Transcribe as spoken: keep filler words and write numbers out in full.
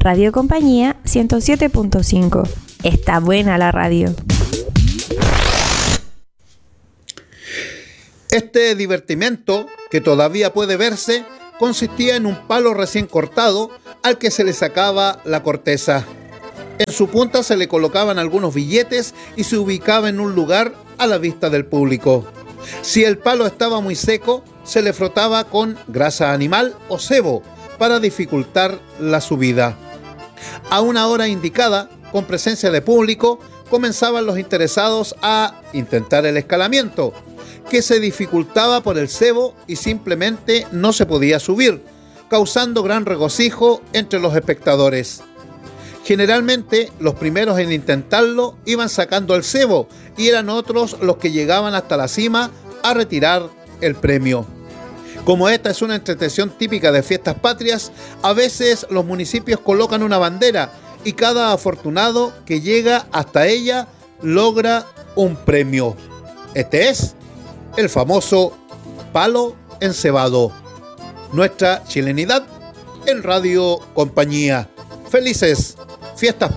Radio Compañía ciento siete punto cinco. Está buena la radio. Este divertimento, que todavía puede verse, consistía en un palo recién cortado al que se le sacaba la corteza. En su punta se le colocaban algunos billetes y se ubicaba en un lugar a la vista del público. Si el palo estaba muy seco, se le frotaba con grasa animal o sebo para dificultar la subida. A una hora indicada, con presencia de público, comenzaban los interesados a intentar el escalamiento, que se dificultaba por el sebo y simplemente no se podía subir, causando gran regocijo entre los espectadores. Generalmente, los primeros en intentarlo iban sacando el sebo y eran otros los que llegaban hasta la cima a retirar el premio. Como esta es una entretención típica de fiestas patrias, a veces los municipios colocan una bandera y cada afortunado que llega hasta ella logra un premio. Este es el famoso palo encebado. Nuestra chilenidad en Radio Compañía. Felices Fiestas Patrias.